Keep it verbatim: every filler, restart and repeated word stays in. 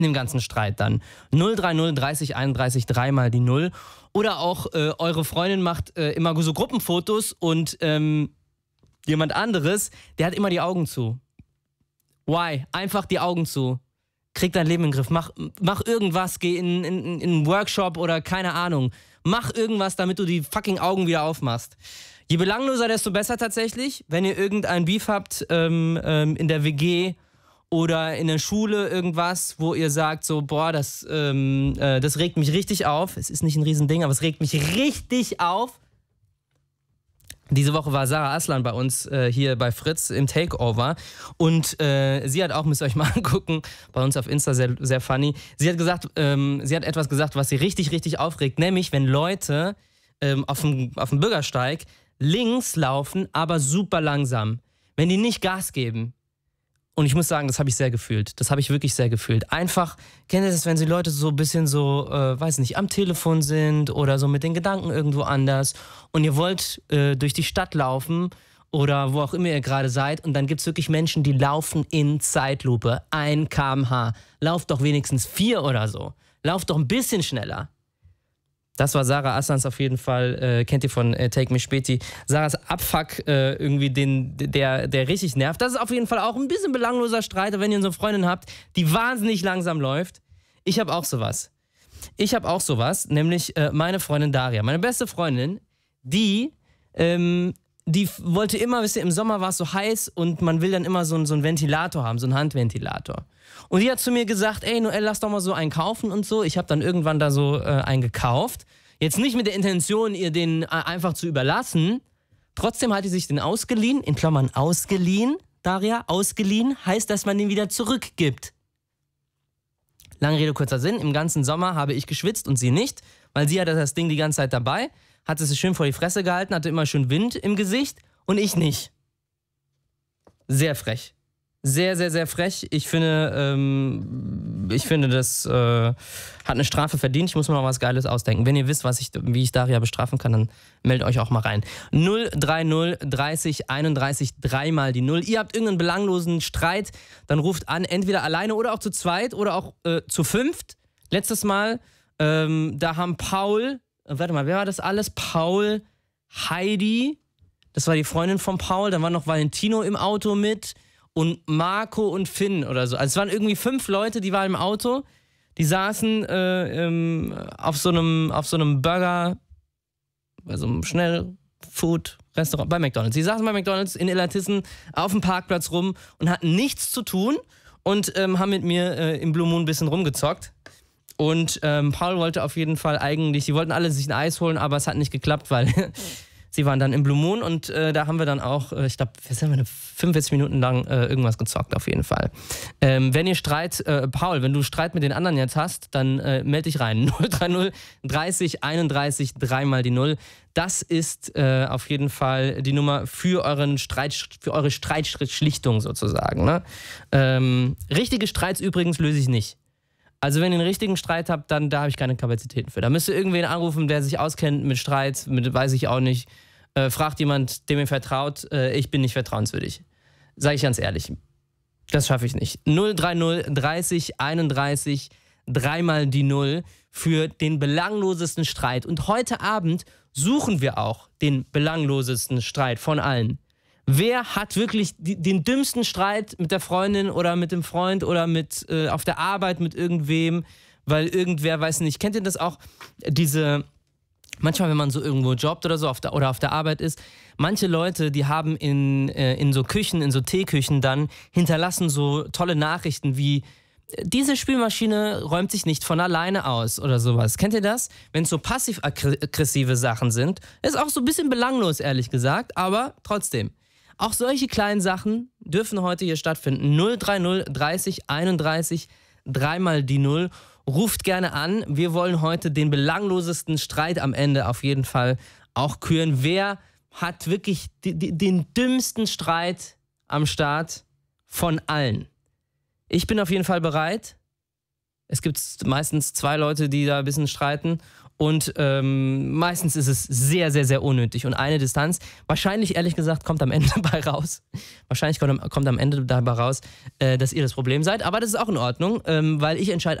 in dem ganzen Streit dann. null drei null dreißig einunddreißig dreimal die Null. Oder auch äh, eure Freundin macht äh, immer so Gruppenfotos und ähm, jemand anderes, der hat immer die Augen zu. Why? Einfach die Augen zu. Krieg dein Leben in den Griff. Mach, mach irgendwas, geh in, in, in einen Workshop oder keine Ahnung. Mach irgendwas, damit du die fucking Augen wieder aufmachst. Je belangloser, desto besser tatsächlich. Wenn ihr irgendein Beef habt ähm, ähm, in der W G oder in der Schule irgendwas, wo ihr sagt so, boah, das, ähm, äh, das regt mich richtig auf. Es ist nicht ein Riesending, aber es regt mich richtig auf. Diese Woche war Sarah Aslan bei uns äh, hier bei Fritz im Takeover und äh, sie hat auch, müsst ihr euch mal angucken, bei uns auf Insta sehr, sehr funny. Sie hat gesagt, ähm, sie hat etwas gesagt, was sie richtig, richtig aufregt, nämlich wenn Leute ähm, auf dem, auf dem Bürgersteig links laufen, aber super langsam. Wenn die nicht Gas geben. Und ich muss sagen, das habe ich sehr gefühlt. Das habe ich wirklich sehr gefühlt. Einfach, kennt ihr das, wenn die Leute so ein bisschen so, äh, weiß nicht, am Telefon sind oder so mit den Gedanken irgendwo anders und ihr wollt äh, durch die Stadt laufen oder wo auch immer ihr gerade seid und dann gibt es wirklich Menschen, die laufen in Zeitlupe, ein Kilometer pro Stunde. Lauft doch wenigstens vier oder so. Lauft doch ein bisschen schneller. Das war Sarah Aslans auf jeden Fall, äh, kennt ihr von äh, Take Me Späti. Sarahs Abfuck, äh, irgendwie, den, der, der richtig nervt. Das ist auf jeden Fall auch ein bisschen belangloser Streit, wenn ihr so eine Freundin habt, die wahnsinnig langsam läuft. Ich habe auch sowas. Ich habe auch sowas, nämlich äh, meine Freundin Daria. Meine beste Freundin, die, ähm, die wollte immer, wisst ihr, im Sommer war es so heiß und man will dann immer so, so einen Ventilator haben, so einen Handventilator. Und die hat zu mir gesagt, ey Noel, lass doch mal so einen kaufen und so. Ich habe dann irgendwann da so äh, einen gekauft. Jetzt nicht mit der Intention, ihr den äh, einfach zu überlassen. Trotzdem hat die sich den ausgeliehen, in Klammern ausgeliehen, Daria, ausgeliehen, heißt, dass man den wieder zurückgibt. Lange Rede, kurzer Sinn, im ganzen Sommer habe ich geschwitzt und sie nicht, weil sie hatte das Ding die ganze Zeit dabei, hatte es schön vor die Fresse gehalten, hatte immer schön Wind im Gesicht und ich nicht. Sehr frech. Sehr, sehr, sehr frech. Ich finde, ähm, ich finde, das äh, hat eine Strafe verdient. Ich muss mir noch was Geiles ausdenken. Wenn ihr wisst, was ich, wie ich Daria bestrafen kann, dann meldet euch auch mal rein. null drei null dreißig einunddreißig dreimal die Null. Ihr habt irgendeinen belanglosen Streit, dann ruft an, entweder alleine oder auch zu zweit oder auch äh, zu fünft. Letztes Mal, ähm, da haben Paul, äh, warte mal, wer war das alles? Paul, Heidi, das war die Freundin von Paul, dann war noch Valentino im Auto mit. Und Marco und Finn oder so. Also es waren irgendwie fünf Leute, die waren im Auto, die saßen äh, ähm, auf so einem auf so einem Burger, bei so einem Schnellfood-Restaurant, bei McDonald's. Die saßen bei McDonald's in Illertissen auf dem Parkplatz rum und hatten nichts zu tun und ähm, haben mit mir äh, im Blue Moon ein bisschen rumgezockt. Und ähm, Paul wollte auf jeden Fall eigentlich, die wollten alle sich ein Eis holen, aber es hat nicht geklappt, weil sie waren dann im Blue Moon und äh, da haben wir dann auch, äh, ich glaube, fünfundvierzig Minuten lang äh, irgendwas gezockt auf jeden Fall. Ähm, wenn ihr Streit, äh, Paul, wenn du Streit mit den anderen jetzt hast, dann äh, melde dich rein. null drei null dreißig einunddreißig dreimal die Null. Das ist äh, auf jeden Fall die Nummer für, euren Streit, für eure Streitschlichtung sozusagen. Ne? Ähm, richtige Streits übrigens löse ich nicht. Also wenn ihr einen richtigen Streit habt, dann da habe ich keine Kapazitäten für. Da müsst ihr irgendwen anrufen, der sich auskennt mit Streit, mit weiß ich auch nicht. Äh, fragt jemand, dem ihr vertraut. Äh, ich bin nicht vertrauenswürdig. Sage ich ganz ehrlich. Das schaffe ich nicht. null drei null dreißig einunddreißig dreimal die Null für den belanglosesten Streit. Und heute Abend suchen wir auch den belanglosesten Streit von allen. Wer hat wirklich die, den dümmsten Streit mit der Freundin oder mit dem Freund oder mit äh, auf der Arbeit mit irgendwem, weil irgendwer, weiß nicht, kennt ihr das auch, diese, manchmal wenn man so irgendwo jobbt oder so auf der, oder auf der Arbeit ist, manche Leute, die haben in, äh, in so Küchen, in so Teeküchen dann, hinterlassen so tolle Nachrichten wie, diese Spülmaschine räumt sich nicht von alleine aus oder sowas. Kennt ihr das? Wenn es so passiv-aggressive Sachen sind, ist auch so ein bisschen belanglos, ehrlich gesagt, aber trotzdem. Auch solche kleinen Sachen dürfen heute hier stattfinden. null drei null dreißig einunddreißig dreimal die Null. Ruft gerne an. Wir wollen heute den belanglosesten Streit am Ende auf jeden Fall auch küren. Wer hat wirklich die, die, den dümmsten Streit am Start von allen? Ich bin auf jeden Fall bereit. Es gibt meistens zwei Leute, die da ein bisschen streiten. Und ähm, meistens ist es sehr, sehr, sehr unnötig. Und eine Distanz, wahrscheinlich ehrlich gesagt, kommt am Ende dabei raus. Wahrscheinlich kommt, kommt am Ende dabei raus, äh, dass ihr das Problem seid. Aber das ist auch in Ordnung, ähm, weil ich entscheide